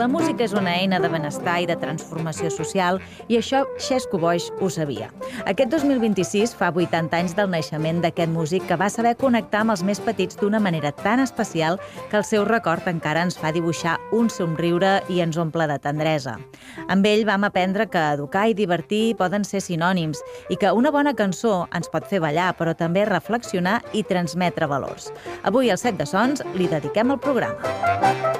La música és una eina de benestar i de transformació social i això Xesco Boix ho sabia. Aquest 2026 fa 80 anys del naixement d'aquest músic que va saber connectar amb els més petits d'una manera tan especial que el seu record encara ens fa dibuixar un somriure i ens omple de tendresa. Amb ell vam aprendre que educar i divertir poden ser sinònims i que una bona cançó ens pot fer ballar, però també reflexionar i transmetre valors. Avui al Set de Sons li dediquem el programa.